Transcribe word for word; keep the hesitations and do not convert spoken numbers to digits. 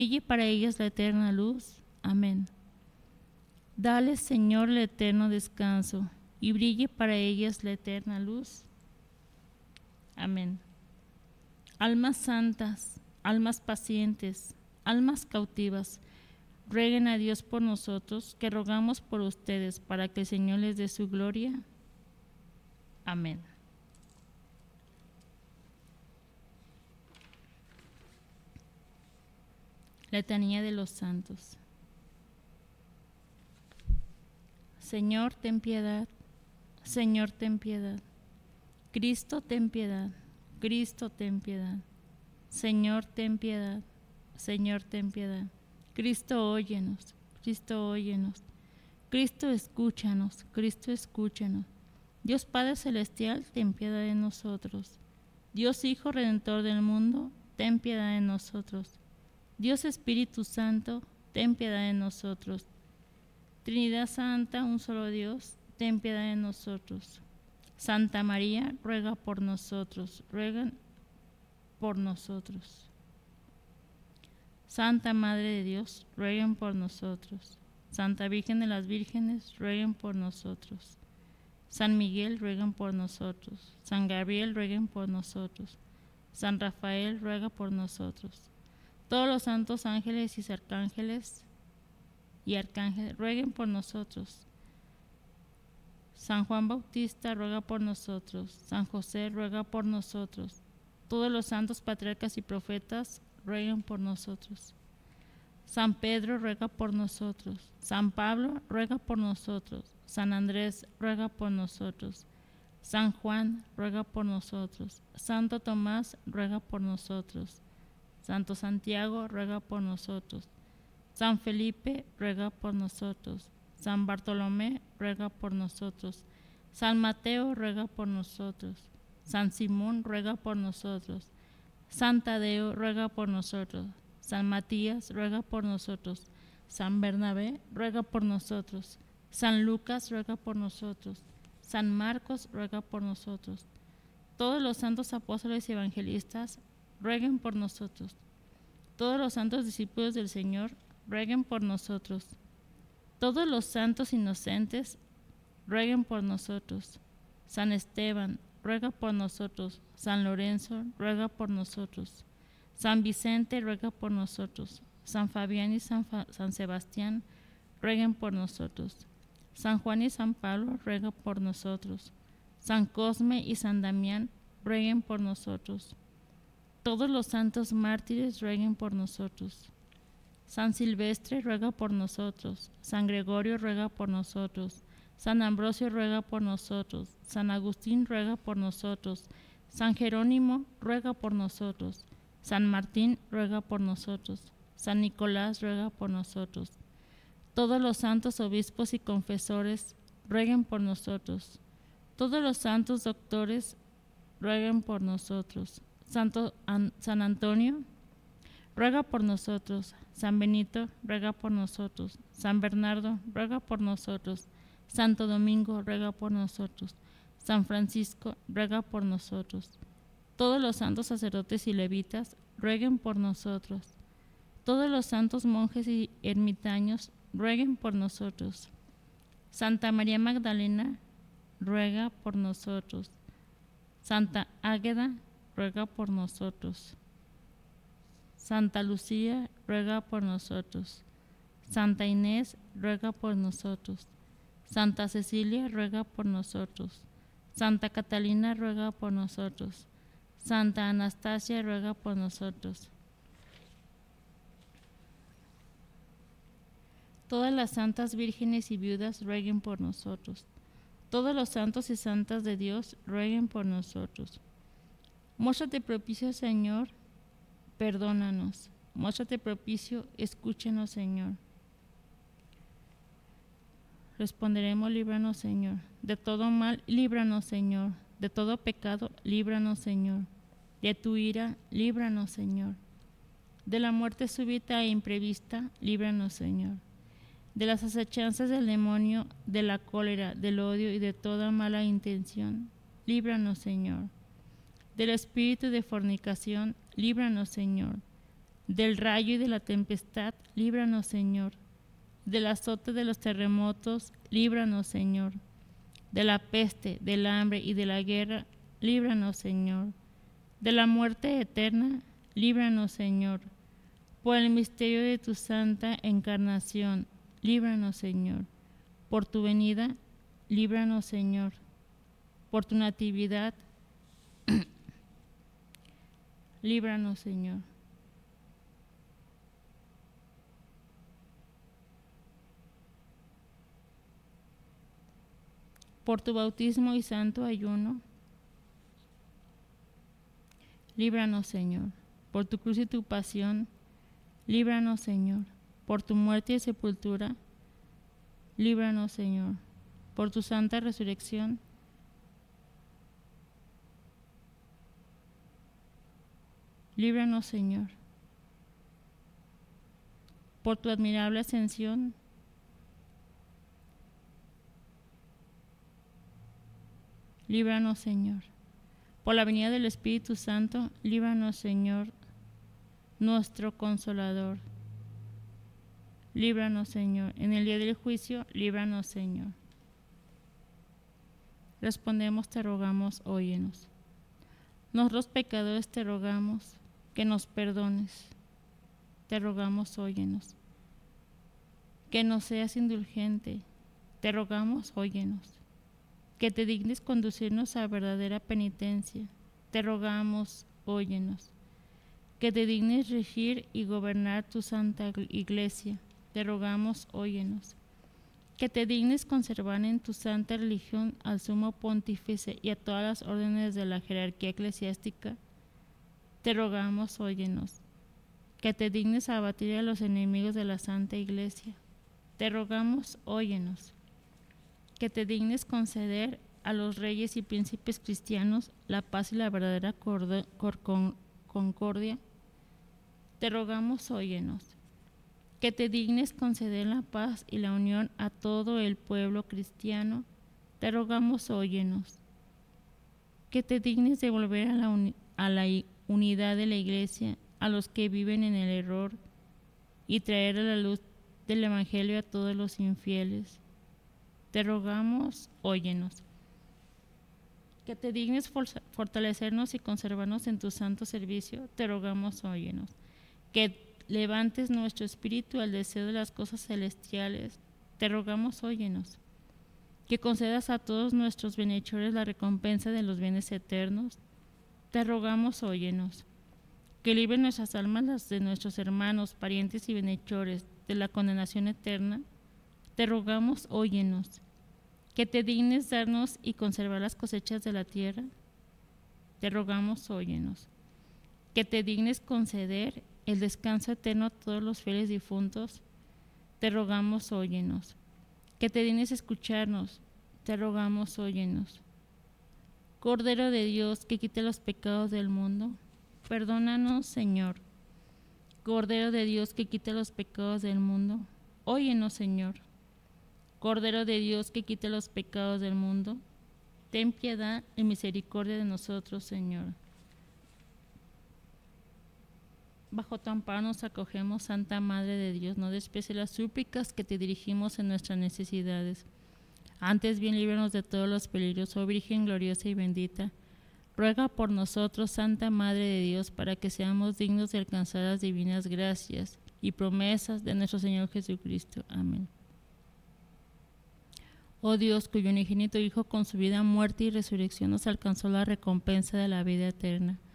brille para ellas la eterna luz. Amén. Dale, Señor, el eterno descanso, y brille para ellas la eterna luz. Amén. Almas santas, almas pacientes, almas cautivas, rueguen a Dios por nosotros, que rogamos por ustedes, para que el Señor les dé su gloria. Amén. Letanía de los santos. Señor, ten piedad. Señor, ten piedad. Cristo, ten piedad. Cristo, ten piedad. Señor, ten piedad. Señor, ten piedad. Cristo, óyenos. Cristo, óyenos. Cristo, escúchanos. Cristo, escúchanos. Dios Padre Celestial, ten piedad de nosotros. Dios Hijo Redentor del mundo, ten piedad de nosotros. Dios Espíritu Santo, ten piedad de nosotros. Trinidad Santa, un solo Dios, ten piedad de nosotros. Santa María, ruega por nosotros, ruega por nosotros. Santa Madre de Dios, rueguen por nosotros. Santa Virgen de las Vírgenes, rueguen por nosotros. San Miguel, rueguen por nosotros. San Gabriel, rueguen por nosotros. San Rafael, ruega por nosotros. Todos los santos ángeles y arcángeles y arcángeles, rueguen por nosotros. San Juan Bautista, ruega por nosotros. San José, ruega por nosotros. Todos los santos patriarcas y profetas, rueguen por nosotros. San Pedro, ruega por nosotros. San Pablo, ruega por nosotros. San Andrés, ruega por nosotros. San Juan, ruega por nosotros. Santo Tomás, ruega por nosotros. Santo Santiago, ruega por nosotros. San Felipe, ruega por nosotros. San Bartolomé, ruega por nosotros. San Mateo, ruega por nosotros. San Simón, ruega por nosotros. San Tadeo, ruega por nosotros. San Matías, ruega por nosotros. San Bernabé, ruega por nosotros. San Lucas, ruega por nosotros. San Marcos, ruega por nosotros. Todos los santos apóstoles y evangelistas, rueguen por nosotros. Todos los santos discípulos del Señor, rueguen por nosotros. Todos los santos inocentes, rueguen por nosotros. San Esteban, ruega por nosotros. San Lorenzo, ruega por nosotros. San Vicente, ruega por nosotros. San Fabián y San, Fa- San Sebastián, rueguen por nosotros. San Juan y San Pablo, ruega por nosotros. San Cosme y San Damián, rueguen por nosotros. Todos los santos mártires, rueguen por nosotros. San Silvestre, ruega por nosotros. San Gregorio, ruega por nosotros. San Ambrosio, ruega por nosotros. San Agustín, ruega por nosotros. San Jerónimo, ruega por nosotros. San Martín, ruega por nosotros. San Nicolás, ruega por nosotros. Todos los santos obispos y confesores, rueguen por nosotros. Todos los santos doctores, rueguen por nosotros. Santo An- San Antonio, ruega por nosotros. San Benito, ruega por nosotros. San Bernardo, ruega por nosotros. Santo Domingo, ruega por nosotros. San Francisco, ruega por nosotros. Todos los santos sacerdotes y levitas, rueguen por nosotros. Todos los santos monjes y ermitaños, rueguen por nosotros. Santa María Magdalena, ruega por nosotros. Santa Águeda, ruega por nosotros. Santa Lucía, ruega por nosotros. Santa Inés, ruega por nosotros. Santa Cecilia, ruega por nosotros. Santa Catalina, ruega por nosotros. Santa Anastasia, ruega por nosotros. Todas las santas vírgenes y viudas, rueguen por nosotros. Todos los santos y santas de Dios, rueguen por nosotros. Muéstrate propicio, Señor, perdónanos. Muéstrate propicio, escúchanos, Señor. Responderemos, líbranos, Señor. De todo mal, líbranos, Señor. De todo pecado, líbranos, Señor. De tu ira, líbranos, Señor. De la muerte súbita e imprevista, líbranos, Señor. De las acechanzas del demonio, de la cólera, del odio y de toda mala intención, líbranos, Señor. Del espíritu de fornicación, líbranos, Señor. Del rayo y de la tempestad, líbranos, Señor. Del azote de los terremotos, líbranos, Señor. De la peste, del hambre y de la guerra, líbranos, Señor. De la muerte eterna, líbranos, Señor. Por el misterio de tu santa encarnación, líbranos, Señor. Por tu venida, líbranos, Señor. Por tu natividad, líbranos, Señor. Por tu bautismo y santo ayuno, líbranos, Señor. Por tu cruz y tu pasión, líbranos, Señor. Por tu muerte y sepultura, líbranos, Señor. Por tu santa resurrección, líbranos, Señor. Por tu admirable ascensión, líbranos, Señor. Por la venida del Espíritu Santo, líbranos, Señor, nuestro Consolador. Líbranos, Señor. En el día del juicio, líbranos, Señor. Respondemos, te rogamos, óyenos. Nosotros pecadores te rogamos que nos perdones. Te rogamos, óyenos. Que nos seas indulgente. Te rogamos, óyenos. Que te dignes conducirnos a verdadera penitencia. Te rogamos, óyenos. Que te dignes regir y gobernar tu santa iglesia. Te rogamos, óyenos. Que te dignes conservar en tu santa religión al sumo pontífice y a todas las órdenes de la jerarquía eclesiástica. Te rogamos, óyenos. Que te dignes abatir a los enemigos de la santa iglesia. Te rogamos, óyenos. Que te dignes conceder a los reyes y príncipes cristianos la paz y la verdadera concordia. Te rogamos, óyenos. Que te dignes conceder la paz y la unión a todo el pueblo cristiano. Te rogamos, óyenos. Que te dignes devolver a la, uni- a la unidad de la iglesia a los que viven en el error y traer a la luz del evangelio a todos los infieles. Te rogamos, óyenos. Que te dignes fortalecernos y conservarnos en tu santo servicio. Te rogamos, óyenos. Que levantes nuestro espíritu al deseo de las cosas celestiales. Te rogamos, óyenos. Que concedas a todos nuestros bienhechores la recompensa de los bienes eternos. Te rogamos, óyenos. Que libres nuestras almas, las de nuestros hermanos, parientes y bienhechores, de la condenación eterna. Te rogamos, óyenos. Que te dignes darnos y conservar las cosechas de la tierra. Te rogamos, óyenos. Que te dignes conceder el descanso eterno a todos los fieles difuntos. Te rogamos, óyenos. Que te dignes escucharnos. Te rogamos, óyenos. Cordero de Dios, que quite los pecados del mundo, perdónanos, Señor. Cordero de Dios, que quite los pecados del mundo, óyenos, Señor. Cordero de Dios, que quite los pecados del mundo, ten piedad y misericordia de nosotros, Señor. Bajo tu amparo nos acogemos, Santa Madre de Dios. No desprecies las súplicas que te dirigimos en nuestras necesidades. Antes bien, líbranos de todos los peligros, oh Virgen gloriosa y bendita. Ruega por nosotros, Santa Madre de Dios, para que seamos dignos de alcanzar las divinas gracias y promesas de nuestro Señor Jesucristo. Amén. Oh Dios, cuyo unigénito Hijo con su vida, muerte y resurrección nos alcanzó la recompensa de la vida eterna.